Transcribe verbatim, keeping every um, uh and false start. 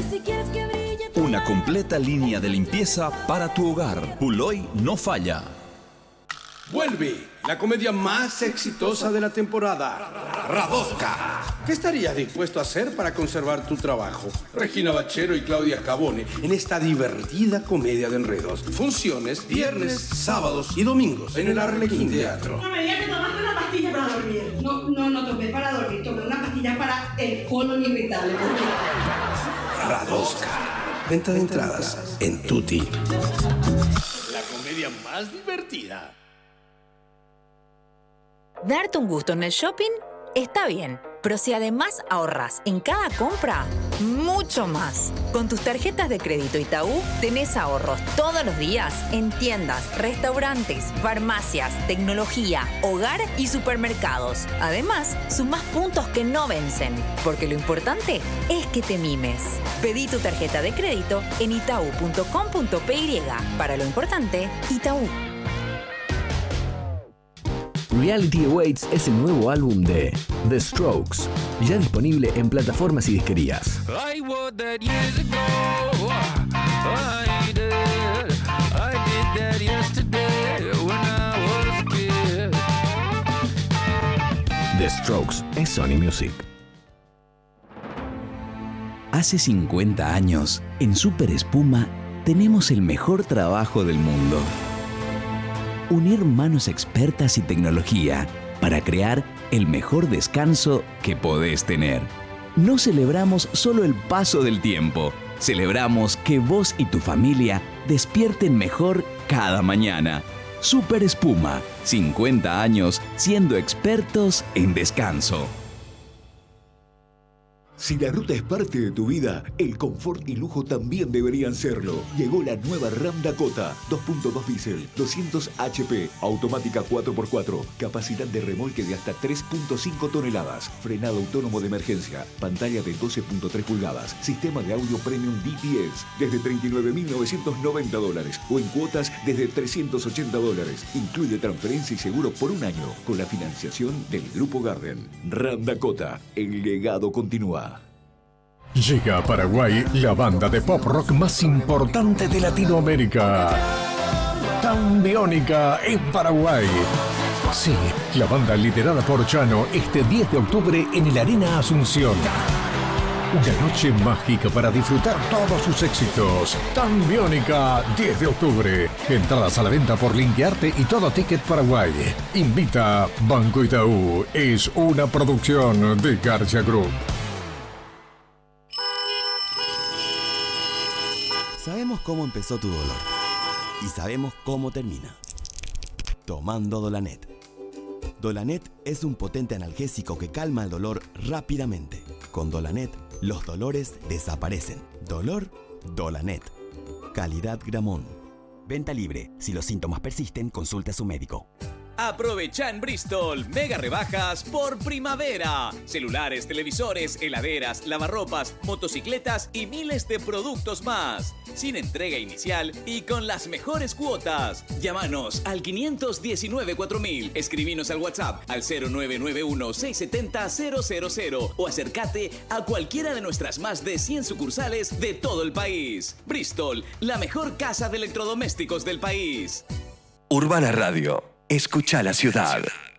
Una completa línea de limpieza para tu hogar. Puloy no falla. Vuelve la comedia más exitosa de la temporada, Radosca. ¿Qué estarías dispuesto a hacer para conservar tu trabajo? Regina Bachero y Claudia Scavone en esta divertida comedia de enredos. Funciones viernes, sábados y domingos en el Arlequín Teatro. No me digas que tomaste una pastilla para dormir. No, no, no tomé para dormir, tomé una pastilla para el colon irritable. Radosca. Venta de entradas en Tutti. La comedia más divertida. Darte un gusto en el shopping está bien, pero si además ahorras en cada compra, mucho más. Con tus tarjetas de crédito Itaú tenés ahorros todos los días en tiendas, restaurantes, farmacias, tecnología, hogar y supermercados. Además, sumás puntos que no vencen, porque lo importante es que te mimes. Pedí tu tarjeta de crédito en itaú punto com punto pe ye. Para lo importante, Itaú. Reality Awaits es el nuevo álbum de The Strokes, ya disponible en plataformas y disquerías. The Strokes es Sony Music. Hace cincuenta años, en Super Espuma, tenemos el mejor trabajo del mundo. Unir manos expertas y tecnología para crear el mejor descanso que podés tener. No celebramos solo el paso del tiempo, celebramos que vos y tu familia despierten mejor cada mañana. Super Espuma, cincuenta años siendo expertos en descanso. Si la ruta es parte de tu vida, el confort y lujo también deberían serlo. Llegó la nueva Ram Dakota, dos punto dos diésel, doscientos hache pe, automática cuatro por cuatro, capacidad de remolque de hasta tres punto cinco toneladas, frenado autónomo de emergencia, pantalla de doce punto tres pulgadas, sistema de audio premium D T S, desde treinta y nueve mil novecientos noventa dólares o en cuotas desde trescientos ochenta dólares. Incluye transferencia y seguro por un año con la financiación del Grupo Garden. Ram Dakota, el legado continúa. Llega a Paraguay la banda de pop rock más importante de Latinoamérica. Tambiónica en Paraguay. Sí, la banda liderada por Chano este diez de octubre en el Arena Asunción. Una noche mágica para disfrutar todos sus éxitos. Tambiónica, diez de octubre. Entradas a la venta por Linkearte y Todo Ticket Paraguay. Invita Banco Itaú. Es una producción de García Group. Sabemos cómo empezó tu dolor y sabemos cómo termina. Tomando Dolanet. Dolanet es un potente analgésico que calma el dolor rápidamente. Con Dolanet, los dolores desaparecen. Dolor, Dolanet. Calidad Gramón. Venta libre. Si los síntomas persisten, consulte a su médico. Aprovecha en Bristol mega rebajas por primavera. Celulares, televisores, heladeras, lavarropas, motocicletas y miles de productos más. Sin entrega inicial y con las mejores cuotas. Llámanos al quinientos diecinueve cuatro mil. Escribinos al WhatsApp al cero nueve nueve uno seis siete cero cero cero cero o acércate a cualquiera de nuestras más de cien sucursales de todo el país. Bristol, la mejor casa de electrodomésticos del país. Urbana Radio. Escucha la ciudad.